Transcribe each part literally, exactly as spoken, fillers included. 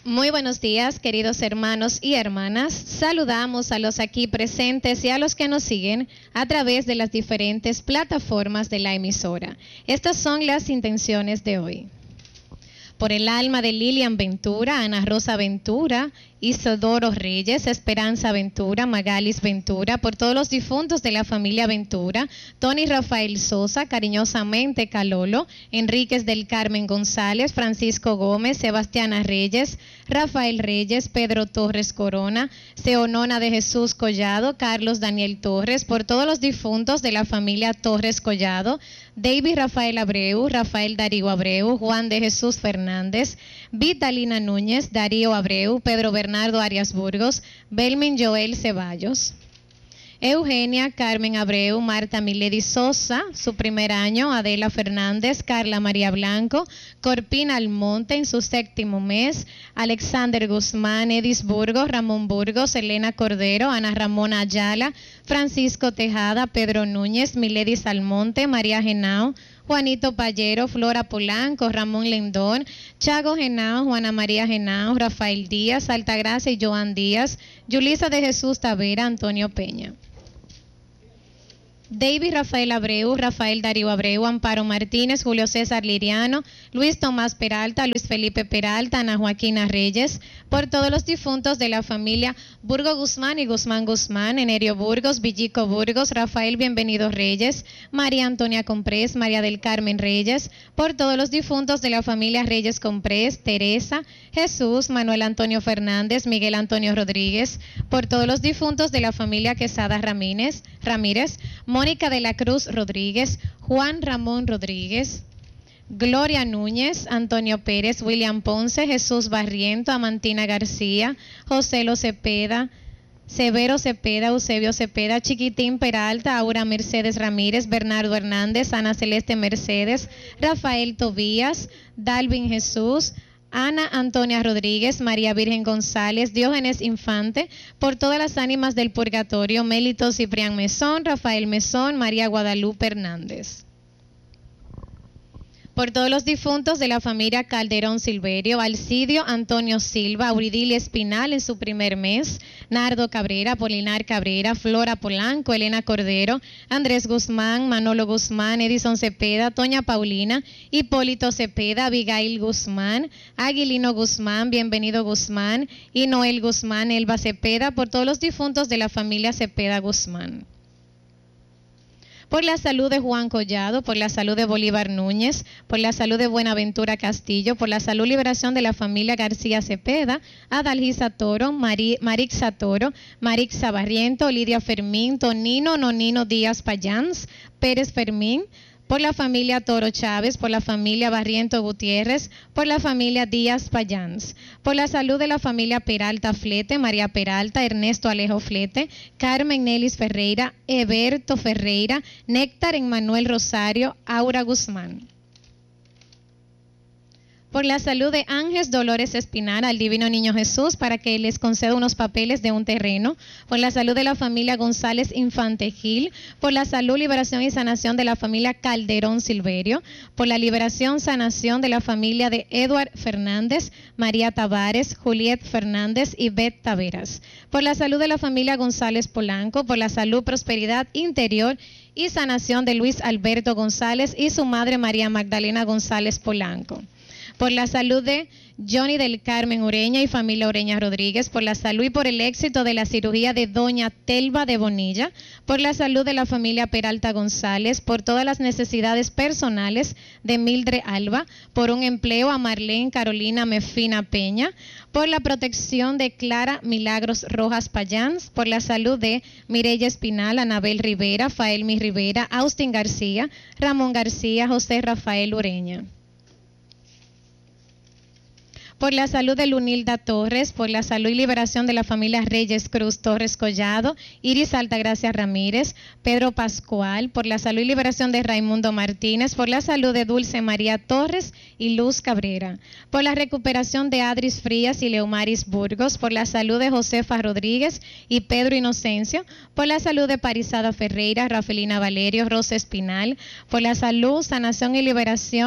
Muy buenos días, queridos hermanos y hermanas. Saludamos a los aquí presentes y a los que nos siguen a través de las diferentes plataformas de la emisora. Estas son las intenciones de hoy. Por el alma de Lilian Ventura, Ana Rosa Ventura, Isidoro Reyes, Esperanza Ventura, Magalis Ventura, por todos los difuntos de la familia Ventura, Tony Rafael Sosa, cariñosamente Calolo, Enríquez del Carmen González, Francisco Gómez, Sebastiana Reyes, Rafael Reyes, Pedro Torres Corona, Seonona de Jesús Collado, Carlos Daniel Torres, por todos los difuntos de la familia Torres Collado, David Rafael Abreu, Rafael Darío Abreu, Juan de Jesús Fernández, Vitalina Núñez, Darío Abreu, Pedro Bernardo Arias Burgos, Belmin Joel Ceballos, Eugenia Carmen Abreu, Marta Milady Sosa, su primer año, Adela Fernández, Carla María Blanco, Corpina Almonte en su séptimo mes, Alexander Guzmán, Edis Burgos, Ramón Burgos, Elena Cordero, Ana Ramona Ayala, Francisco Tejada, Pedro Núñez, Milady Almonte, María Genao, Juanito Pallero, Flora Polanco, Ramón Lendón, Chago Genao, Juana María Genao, Rafael Díaz, Altagracia y Joan Díaz, Yulisa de Jesús Tavera, Antonio Peña. David Rafael Abreu, Rafael Darío Abreu, Amparo Martínez, Julio César Liriano, Luis Tomás Peralta, Luis Felipe Peralta, Ana Joaquina Reyes, por todos los difuntos de la familia Burgo Guzmán y Guzmán Guzmán, Enerio Burgos, Villico Burgos, Rafael Bienvenido Reyes, María Antonia Comprés, María del Carmen Reyes, por todos los difuntos de la familia Reyes Comprés, Teresa, Jesús, Manuel Antonio Fernández, Miguel Antonio Rodríguez, por todos los difuntos de la familia Quesada Ramírez, Ramírez, Mónica de la Cruz Rodríguez, Juan Ramón Rodríguez, Gloria Núñez, Antonio Pérez, William Ponce, Jesús Barriento, Amantina García, José Lo Cepeda, Severo Cepeda, Eusebio Cepeda, Chiquitín Peralta, Aura Mercedes Ramírez, Bernardo Hernández, Ana Celeste Mercedes, Rafael Tobías, Dalvin Jesús, Ana Antonia Rodríguez, María Virgen González, Diógenes Infante, por todas las ánimas del purgatorio, Mélito Ciprián Mesón, Rafael Mesón, María Guadalupe Hernández. Por todos los difuntos de la familia Calderón Silverio, Alcidio Antonio Silva, Auridilia Espinal en su primer mes, Nardo Cabrera, Polinar Cabrera, Flora Polanco, Elena Cordero, Andrés Guzmán, Manolo Guzmán, Edison Cepeda, Toña Paulina, Hipólito Cepeda, Abigail Guzmán, Aguilino Guzmán, Bienvenido Guzmán y Noel Guzmán, Elba Cepeda, por todos los difuntos de la familia Cepeda Guzmán. Por la salud de Juan Collado, por la salud de Bolívar Núñez, por la salud de Buenaventura Castillo, por la salud y liberación de la familia García Cepeda, Adalgisa Toro, Mari, Marixa Toro, Marixa Barriento, Lidia Fermín, Tonino Nonino Díaz Payans, Pérez Fermín, por la familia Toro Chávez, por la familia Barriento Gutiérrez, por la familia Díaz Payans, por la salud de la familia Peralta Flete, María Peralta, Ernesto Alejo Flete, Carmen Nelis Ferreira, Eberto Ferreira, Néctar Emmanuel Rosario, Aura Guzmán. Por la salud de Ángeles Dolores Espinal, al Divino Niño Jesús, para que les conceda unos papeles de un terreno. Por la salud de la familia González Infante Gil. Por la salud, liberación y sanación de la familia Calderón Silverio. Por la liberación, sanación de la familia de Eduard Fernández, María Tavares, Juliet Fernández y Beth Taveras. Por la salud de la familia González Polanco. Por la salud, prosperidad interior y sanación de Luis Alberto González y su madre María Magdalena González Polanco. Por la salud de Johnny del Carmen Ureña y familia Ureña Rodríguez, por la salud y por el éxito de la cirugía de doña Telva de Bonilla, por la salud de la familia Peralta González, por todas las necesidades personales de Mildred Alba, por un empleo a Marlene Carolina Mefina Peña, por la protección de Clara Milagros Rojas Payans, por la salud de Mireya Espinal, Anabel Rivera, Faelmi Rivera, Austin García, Ramón García, José Rafael Ureña. Por la salud de Lunilda Torres, por la salud y liberación de la familia Reyes Cruz Torres Collado, Iris Altagracia Ramírez, Pedro Pascual, por la salud y liberación de Raimundo Martínez, por la salud de Dulce María Torres y Luz Cabrera, por la recuperación de Adris Frías y Leomaris Burgos, por la salud de Josefa Rodríguez y Pedro Inocencio, por la salud de Parizada Ferreira, Rafelina Valerio, Rosa Espinal, por la salud, sanación y liberación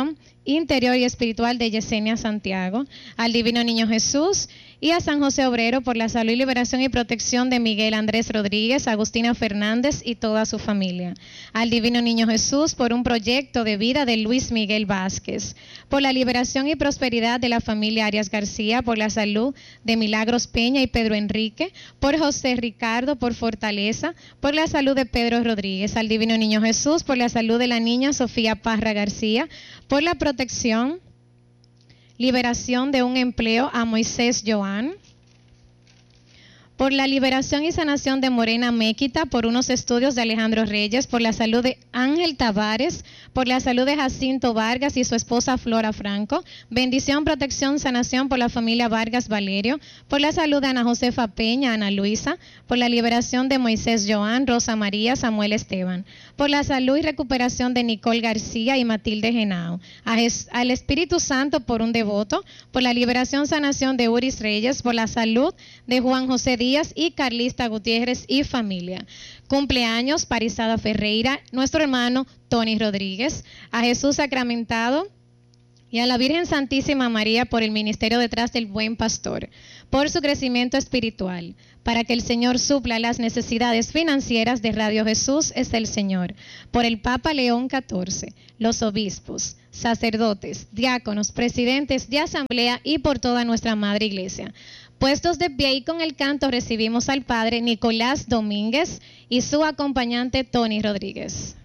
interior y espiritual de Yesenia Santiago, al Divino Niño Jesús y a San José Obrero por la salud y liberación y protección de Miguel Andrés Rodríguez, Agustina Fernández y toda su familia. Al Divino Niño Jesús por un proyecto de vida de Luis Miguel Vázquez, por la liberación y prosperidad de la familia Arias García, por la salud de Milagros Peña y Pedro Enrique, por José Ricardo, por fortaleza, por la salud de Pedro Rodríguez. Al Divino Niño Jesús por la salud de la niña Sofía Parra García, por la protección, liberación de un empleo a Moisés Joan, por la liberación y sanación de Morena Méquita, por unos estudios de Alejandro Reyes, por la salud de Ángel Tavares, por la salud de Jacinto Vargas y su esposa Flora Franco, bendición, protección, sanación por la familia Vargas Valerio, por la salud de Ana Josefa Peña, Ana Luisa, por la liberación de Moisés Joan, Rosa María, Samuel Esteban, por la salud y recuperación de Nicole García y Matilde Genao, a Jes- al Espíritu Santo por un devoto, por la liberación, sanación de Uris Reyes, por la salud de Juan José Díaz y Carlista Gutiérrez y familia. Cumpleaños, Parizada Ferreira, nuestro hermano Tony Rodríguez, a Jesús Sacramentado y a la Virgen Santísima María por el ministerio detrás del Buen Pastor, por su crecimiento espiritual, para que el Señor supla las necesidades financieras de Radio Jesús es el Señor, por el Papa León catorce, los obispos, sacerdotes, diáconos, presidentes de asamblea y por toda nuestra Madre Iglesia. Puestos de pie y con el canto recibimos al Padre Nicolás Domínguez y su acompañante Tony Rodríguez.